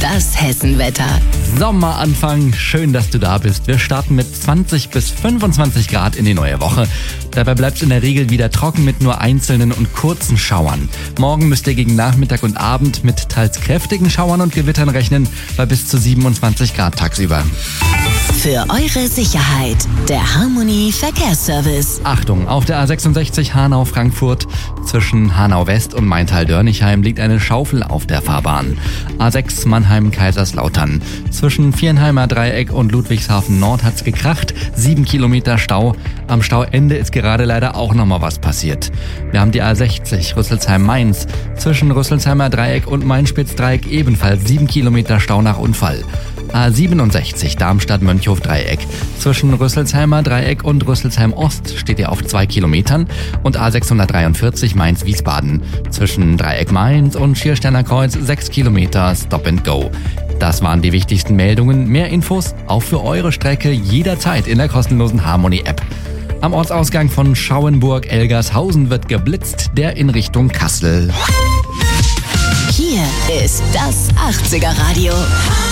Das Hessenwetter. Sommeranfang, schön, dass du da bist. Wir starten mit 20 bis 25 Grad in die neue Woche. Dabei bleibt es in der Regel wieder trocken mit nur einzelnen und kurzen Schauern. Morgen müsst ihr gegen Nachmittag und Abend mit teils kräftigen Schauern und Gewittern rechnen, bei bis zu 27 Grad tagsüber. Für eure Sicherheit, der Harmony Verkehrsservice. Achtung, auf der A66 Hanau-Frankfurt zwischen Hanau-West und Maintal-Dörnichheim liegt eine Schaufel auf der Fahrbahn. A6 Mannheim-Kaiserslautern. Zwischen Viernheimer Dreieck und Ludwigshafen Nord hat's gekracht. 7 Kilometer Stau. Am Stauende ist gerade leider auch nochmal was passiert. Wir haben die A60 Rüsselsheim-Mainz. Zwischen Rüsselsheimer Dreieck und Main-Spitz-Dreieck ebenfalls 7 Kilometer Stau nach Unfall. A67 Darmstadt-Mönchhof-Dreieck. Zwischen Rüsselsheimer Dreieck und Rüsselsheim-Ost steht ihr auf 2 Kilometern und A643 Mainz-Wiesbaden. Zwischen Dreieck Mainz und Schiersteiner Kreuz 6 Kilometer Stop and Go. Das waren die wichtigsten Meldungen. Mehr Infos auch für eure Strecke jederzeit in der kostenlosen Harmony-App. Am Ortsausgang von Schauenburg-Elgershausen wird geblitzt, der in Richtung Kassel. Hier ist das 80er Radio.